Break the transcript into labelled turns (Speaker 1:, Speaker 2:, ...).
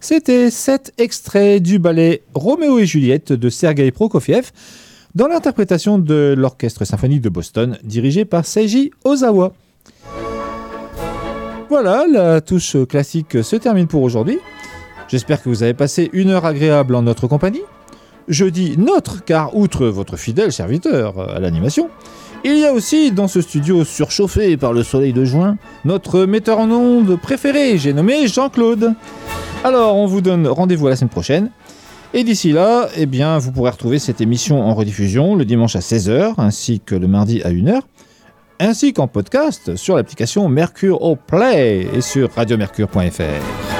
Speaker 1: C'était 7 extraits du ballet Roméo et Juliette de Sergueï Prokofiev dans l'interprétation de l'Orchestre symphonique de Boston dirigé par Seiji Ozawa. Voilà, la touche classique se termine pour aujourd'hui. J'espère que vous avez passé une heure agréable en notre compagnie. Je dis notre, car outre votre fidèle serviteur à l'animation, il y a aussi dans ce studio surchauffé par le soleil de juin, notre metteur en ondes préféré, j'ai nommé Jean-Claude. Alors, on vous donne rendez-vous à la semaine prochaine. Et d'ici là, eh bien, vous pourrez retrouver cette émission en rediffusion le dimanche à 16h, ainsi que le mardi à 1h, ainsi qu'en podcast sur l'application Mercure au Play et sur radiomercure.fr.